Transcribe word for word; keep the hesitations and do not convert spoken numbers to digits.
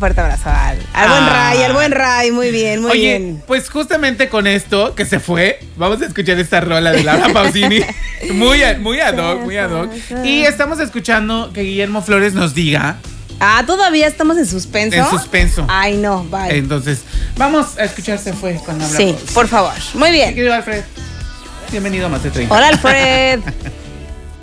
fuerte abrazo al, al buen Ah. Ray, al buen Ray. Muy bien, muy Oye, bien. pues justamente con esto que se fue, vamos a escuchar esta rola de Laura Pausini. Muy, a- muy ad hoc, muy ad hoc. Y estamos escuchando que Guillermo Flores nos diga Ah, ¿todavía estamos en suspenso? en suspenso. Ay, no, bye. Entonces, vamos a escuchar Se Fue con Laura Sí, Pausini. por favor. Muy bien. Querido Alfred, bienvenido a Más de treinta. Hola, Alfred.